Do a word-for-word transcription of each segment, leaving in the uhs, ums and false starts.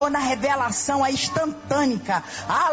na revelação a instantânea,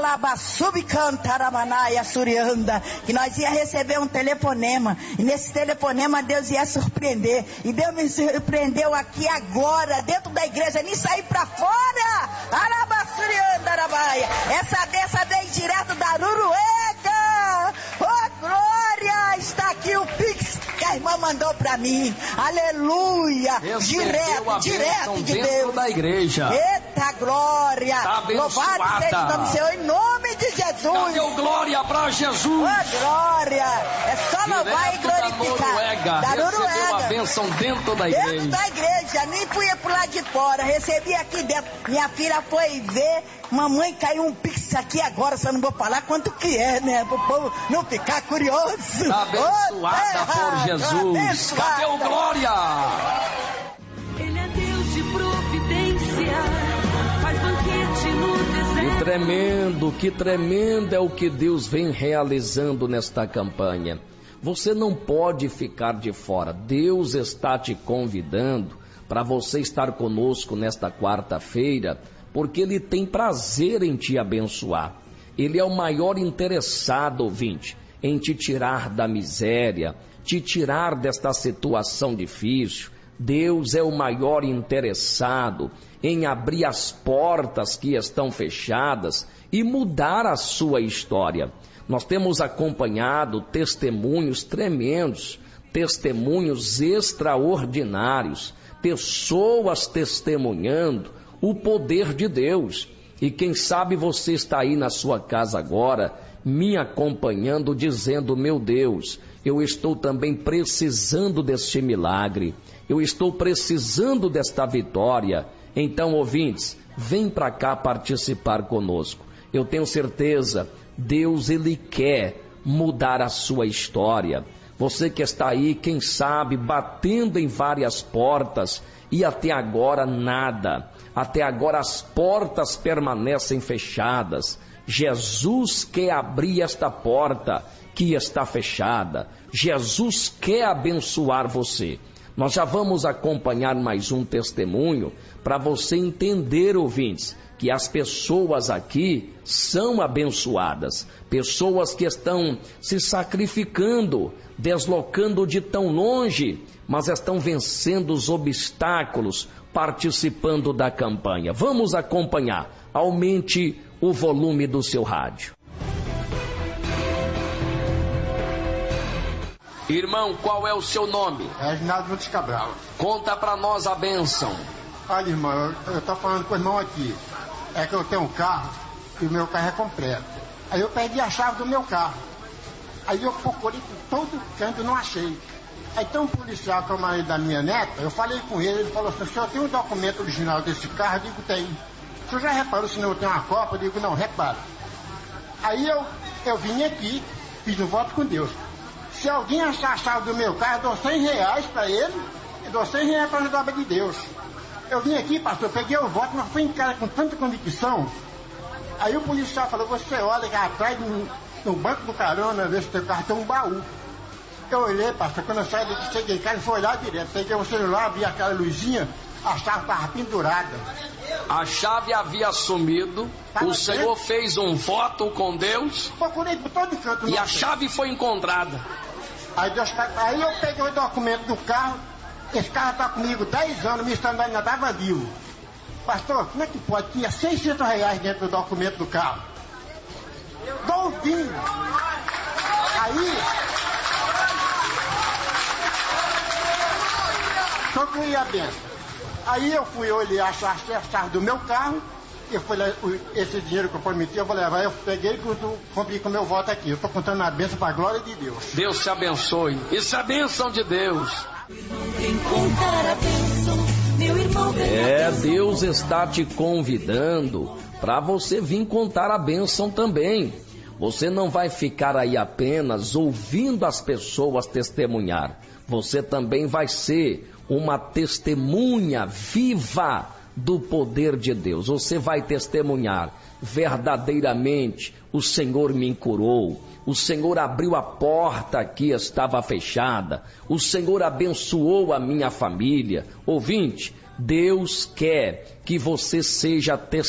alabassubicantaramanaya surianda, que nós ia receber um telefonema, e nesse telefonema Deus ia surpreender, e Deus me surpreendeu aqui agora, dentro da igreja, nem sair pra fora, alabassurianda, arabaia, essa dessa veio direto da Noruega, oh glória, está aqui o Pix, que a irmã mandou pra mim, aleluia, recebeu direto, direto de Deus, da igreja. Eita glória, tá louvado seja o nome do Senhor, em nome de Jesus. Cadê o glória pra Jesus? Oh, glória, é só louvar e glorificar. Da Noruega, da Noruega. Recebeu a bênção dentro da igreja. Dentro da igreja, nem fui pro lado de fora, recebi aqui dentro. Minha filha foi ver, mamãe caiu um pix aqui agora, só não vou falar quanto que é, né, pro povo não ficar curioso. Tá abençoada oh, por Jesus. Abençoada. Cadê o glória? Ele é Deus de providência, faz banquete no deserto. Que tremendo, que tremendo é o que Deus vem realizando nesta campanha. Você não pode ficar de fora. Deus está te convidando para você estar conosco nesta quarta-feira, porque Ele tem prazer em te abençoar. Ele é o maior interessado, ouvinte, em te tirar da miséria, te tirar desta situação difícil. Deus é o maior interessado em abrir as portas que estão fechadas e mudar a sua história. Nós temos acompanhado testemunhos tremendos, testemunhos extraordinários, pessoas testemunhando o poder de Deus. E quem sabe você está aí na sua casa agora, me acompanhando, dizendo: meu Deus, eu estou também precisando deste milagre, eu estou precisando desta vitória. Então, ouvintes, vem para cá participar conosco. Eu tenho certeza, Deus, Ele quer mudar a sua história. Você que está aí, quem sabe, batendo em várias portas e até agora nada. Até agora as portas permanecem fechadas. Jesus quer abrir esta porta que está fechada. Jesus quer abençoar você. Nós já vamos acompanhar mais um testemunho para você entender, ouvintes, que as pessoas aqui são abençoadas. Pessoas que estão se sacrificando, deslocando de tão longe, mas estão vencendo os obstáculos, participando da campanha. Vamos acompanhar. Aumente o volume do seu rádio. Irmão, qual é o seu nome? Reginaldo Montes Cabral. Conta pra nós a bênção. Olha, irmão, eu, eu tô falando com o irmão aqui. É que eu tenho um carro e o meu carro é completo. Aí eu perdi a chave do meu carro. Aí eu procurei por todo canto e não achei. Aí tem um policial que é o marido da minha neta, eu falei com ele, ele falou assim: o senhor tem um documento original desse carro? Eu digo: tem. O senhor já reparou se não tem uma cópia? Eu digo: não, repara. Aí eu, eu vim aqui, fiz um voto com Deus. Se alguém achar a chave do meu carro, eu dou cem reais para ele e dou cem reais para a obra de Deus. Eu vim aqui, pastor, peguei o voto, mas fui em casa com tanta convicção. Aí o policial falou: você olha que atrás no, no banco do carona, vê se o teu carro tem um baú. Eu olhei, pastor, quando eu saí daqui, cheguei em casa e fui olhar direto. Peguei o celular, vi aquela luzinha, a chave estava pendurada. A chave havia sumido, tava o Senhor dentro. Fez um voto com Deus. Procurei por todo canto. E a sei. chave foi encontrada. Aí, Deus, aí eu peguei o documento do carro, esse carro está comigo dez anos, me estando ainda estava vivo. Pastor, como é que pode? Tinha seiscentos reais dentro do documento do carro. Novinho. Aí... concluí a benção. Aí eu fui olhar a chave do meu carro, eu fui, esse dinheiro que eu prometi, eu vou levar, eu peguei e comprei com o meu voto aqui. Eu estou contando a benção para a glória de Deus. Deus te abençoe. Isso é a benção de Deus. É, Deus está te convidando para você vir contar a bênção também. Você não vai ficar aí apenas ouvindo as pessoas testemunhar. Você também vai ser uma testemunha viva do poder de Deus. Você vai testemunhar: verdadeiramente o Senhor me curou, o Senhor abriu a porta que estava fechada, o Senhor abençoou a minha família. Ouvinte, Deus quer que você seja